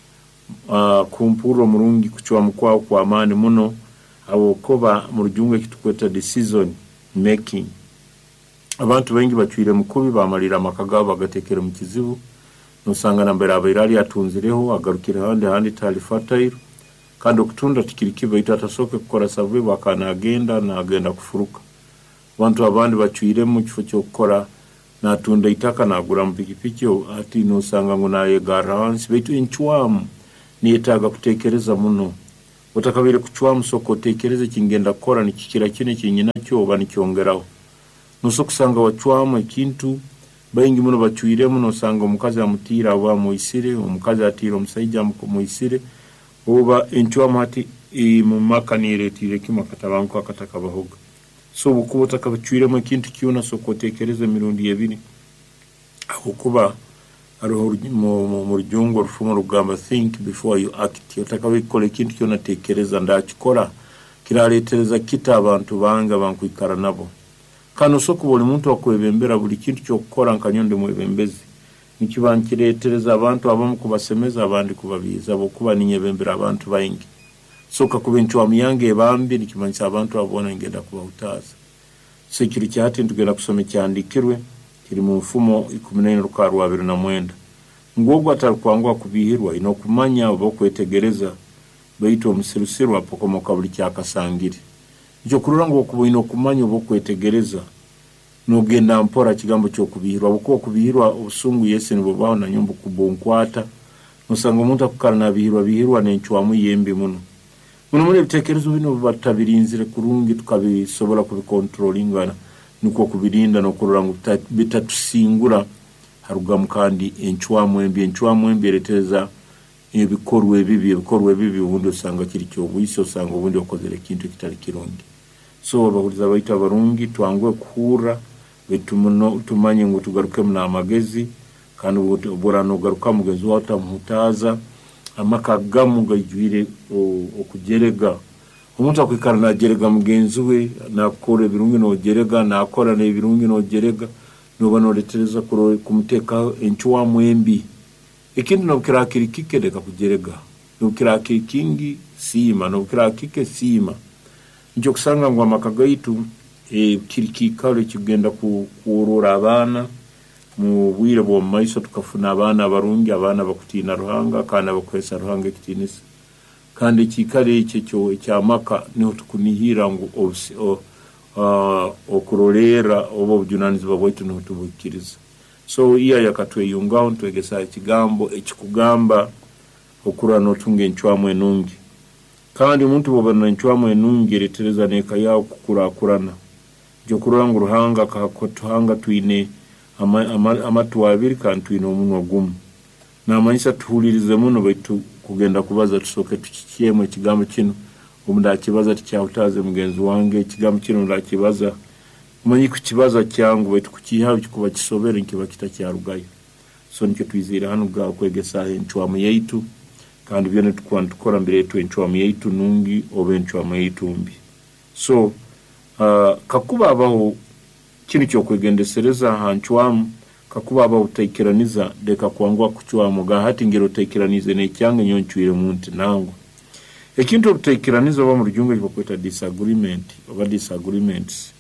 S1: uh, kumpuro murungi kuchwa kwao kwa amani muno abo koba mu rujunge kitukweta decision making. Abantu bengi bacwire mukubi bamalira amakaga bagatekera mu kizibu nusanga nambere abairali atunzireho agarukira handi handi tali fertile kandi okutunda tikirikiba itatasoke kukora survey bakana agenda na agenda kufuruka. Abantu abandi bacwire mu kifo cyo gukora natunda itaka nagura mpikipiki ati nusanga ngo naye garance bitu inchwamu niyetaga kutekereza muno utakabire kuchwamu soko tekereze kingenda kukora nikikira kine kinyina cyo bani cyongeraho nuso kusanga wachwamu ikintu baingi muno bacwire muno sanga omukazi amutira aba muisire omukazi atira omusajja muisire oba enchwamu ati mu makanire tire kimakatabanga akataka bahoga. So bukuba takabacwire mu kintu cyona soko tekereze mirundi yebiri akuba aroho mu rujungo rufumo rugamba think before you act. Yotakabikole kintu cyona tekereza ndakikora kiraretereza kita abantu banga bankwikara nabo kano soko buli muntu akwebembera buli kintu cyo gukora nkanyonde mu ebembezi nikibankiretereza abantu abamu kubasemeza abandi kubabiza bokuba ninyebembera abantu bayingi soka kubenchwa miyange bambi nikimanyisa abantu abona ngenda kubahutaza. Sekiri cyati ntugenda kusoma cyandikirwe kiri mu mfumo ikumi na nne rukarwa abiri na mwenda ngobwa atakwangwa kubihirwa ino kumanya bo kwetegereza baito omusirusiru apokomoka buli cyakasangire icyo kurura ngo kubino kumanya bo kwetegereza nogenda mpora kigambo cyo kubihirwa boko kubihirwa ubusungu Yesu nibo baho na nyumbu kubonkwata musanga umuntu akukarana bihirwa bihirwa n'enchwa mu yembe muno muno muri bitekerezo bino batabirinzire kurungi tukabisobora kubikontrolingana nuko kubirinda no kurura ngo bitatusingura harugamu kandi enchwa mu yembe enchwa mu yembe reteza ibikorwe bibi ibikorwe bibi ubundi usanga kiri cyo buyise usanga ubundi okozere kintu kitari kirungi. So bahuriza baita barungi twangwe kura betumuno tumanye ngo tugaruke mu amagezi kandi uburano garuka mugezi wata mutaza amakagamu gajwire okugerega umuntu akwikara na gerega mugenzi we nakore birungi no gerega nakora ne birungi no gerega no banoretereza kumuteka enchwa mwembi ikindi no kirakiri kikedeka kugerega no kirakiri kingi sima no kirakike sima njo kusanga ngo amakagaitu e kirikikale kigenda kurura abana mu bwire bo maiso tukafuna abana barungi abana bakutina ruhanga kana bakwesa ruhanga kitinisa kandi kikale icyo cyo cyamaka niho tukunihira ngo obsi o uh, okurorera obo bujunanizi baboitu no tubukiriza. So iya yakatwe yungao ntwegesa ikigambo ekikugamba okura no tunge enchwamwe nungi kandi umuntu bobana enchwamwe nungi retereza neka yawo kukura kurana jo kurangu ruhanga kakotuhanga twine ama ama, ama tuwabiri kandi twine omunwa gumu na manyisa tuhulirize muno baitu kugenda kubaza tusoke tukiyemo ikigambo kino umunda kibaza ticyahutaze mugenzi wange ikigambo kino ndakibaza umanyi kukibaza cyangu baitu kukihawe kuba kisobere nkiba kitakyarugayo. So nicyo twizira hano bwa kwegesa enchwamwe yaitu kandi byone tukwanda tukora mbere yetu enchwamwe yaitu nungi obe enchwamwe yaitu mbi. So uh, kakuba abaho kini cyo kwegendesereza hanchwamu kakuba abaho utaikiraniza deka kwangwa kuchwamu gahati ngero utaikiranize ne cyanga nyonchwire muntu nango ekintu utaikiraniza ba mu rujungo ibokweta disagreement oba disagreements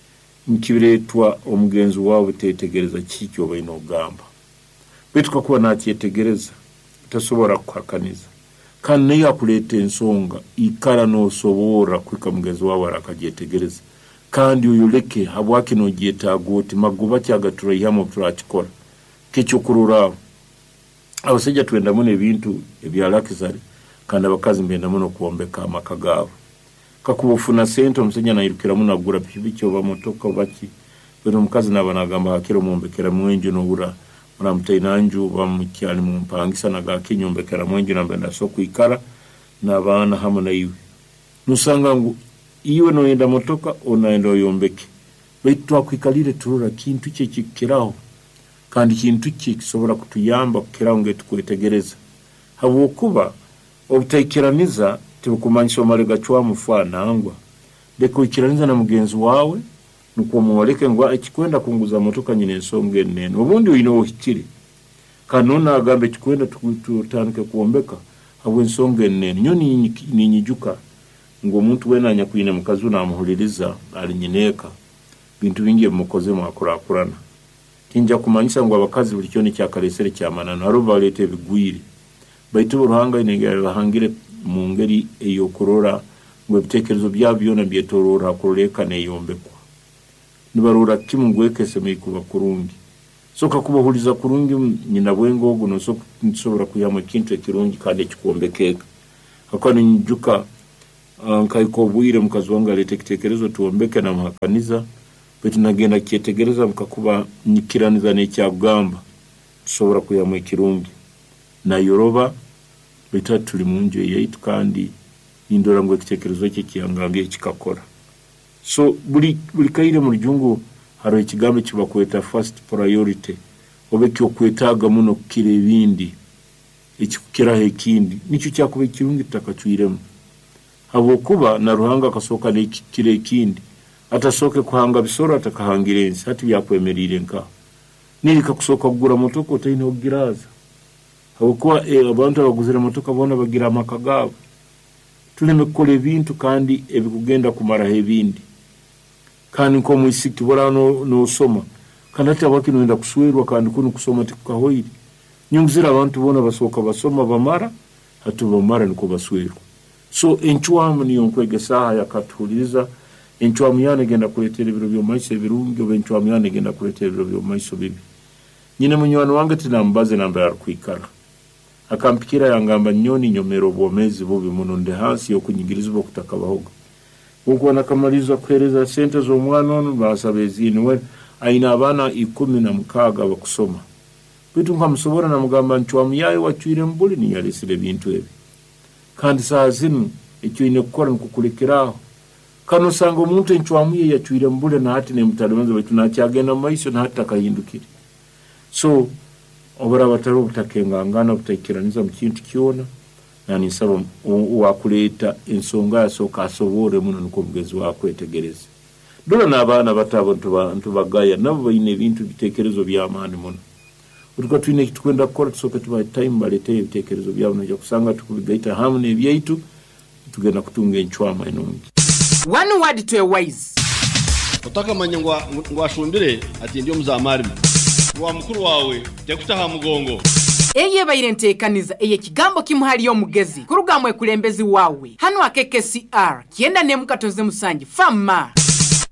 S1: mkibiretwa omugenzi wawe tetegereza kicyo bayino gamba bitwa kuba nakyetegereza tasobora kwakaniza kandi yakuleta ensonga ikara no sobora kwika mugenzi wawe arakagyetegereza kandi uyuleke habwake no gyeta goti maguba cyagatura ihamo turakikora kicyo kurura abasejja twenda mune bintu ebyalakizari kandi abakazi mbenda muno kuombeka amakagabo kakubufuna sente omusenya nayirukira munagura bicyo bamotoka baki bero mukazi nabanagamba hakiro muombekera mwenje no ura muramutainanju bamukyali mu mpangisa naga kinyombekera mwenje nambenda so kuikara nabana hamwe na iwe nusanga ngo iwe no yenda motoka onaenda yombeke baitu akwikalire turura kintu cye kikiraho kandi kintu cye kisobora kutuyamba kukiraho ngetu kwetegereza habo kuba obutaikiraniza tukumanyisha omarega chwa mufana angwa deko ikiraniza na mugenzi wawe nuko muwareke ngwa ekikwenda kunguza motoka nyine nsonge nene ubundi uyino ohikiri kanona agambe kikwenda tukutanike kuombeka habwe nsonga ennene nyo ninyijuka ng'omuntu wenanya kwine mukazi namuhuliriza alinyineeka bintu bingi mukoze mwakurakurana tinja kumanyisa ngo abakazi buli kyone kyakalesere kyamanano haro balete bigwire baitu uruhanga inegera bahangire mu ngeri eyo kurora ngo ibitekerezo byabyo na byetorora kureka neyombekwa nibarura kimungwekese mikuba kurungi soka kubahuriza kurungi nyina bwengo no so nsobora kuyama kintu kirungi kandi kikombekeka akani njuka nkaiko bwire mukazi wangu alete kitekerezo tuombeke na mahakaniza betu nagenda kietegereza mkakuba nyikiraniza nekyagamba tusobora kuyama kirungi na yoroba beta tuli munje yaitu kandi indora ngo kitekerezo cye kiyangambiye kikakora so buli buli kaire mu rujungu haro ikigambo kiba kweta first priority obe cyo kwetaga muno kire bindi ikikira hekindi nicyo cyakuba kirungi takacwiremo abo kuba na ruhanga kasoka ne kire kindi atasoke kuhanga bisoro atakahangirenzi hati byakwemerire nka nirika kusoka kugura motoko tayine ogiraza abo kuba e, abantu abaguzira motoka bona bagira amakagabo tuleme kole bintu kandi ebikugenda kumara hebindi kandi ko muisiki bora no no soma kandi ati abakino nda kuswerwa kandi kuno kusoma tikahoiri nyunguzira abantu bona basoka basoma bamara hatu bamara niko baswerwa so enchwamu niyo nkwegesa yakatuliza enchwamu yane genda kuletera ibiro byo maisha birungi obenchwamu yane genda kuletera ibiro byo maisha bibi nyine munywano wange tinambaze namba ya kwikara akampikira yangamba nyoni nyomero bomezi bobi munonde hansi yo kunyigiriza bo kutakabahoga uko nakamaliza kwereza sente zo mwana ono basabezini we aina abana ikumi na mukaga bakusoma bitu nkamusobora na mugamba nchwamu yayo wachwire mbuli ni yalisire bintu ebi kandi saa zinu icyo ine kukora nkukulikiraho kano sanga omuntu nchwamu ye yachwire mbuli na hati ne mutalemenzo bitu na cyagenda maiso na hati takahindukire so obara bataro butakengangana butakiraniza mu kintu kiona nani saba wakuleta insonga yasoka asobore muno nuko bugezi wakwetegereza dora nabana batabo ntu bagaya nabo bayine bintu bitekerezo by'amani muno uruko twine kitwenda gukora tusoka tuba time balete ibitekerezo byabo no kusanga tukubigaita hamwe byaitu tugenda kutunga enchwama enongi
S22: one word to a wise
S23: utaka manyangwa ngwashumbire ati ndio muzamari wa mukuru wawe tekutaha mugongo
S22: eye bayire ntekaniza eye kigambo kimuhali yo mugezi kurugamwe kulembezi wawe hano akeke C R kienda ne mukatoze musangi fama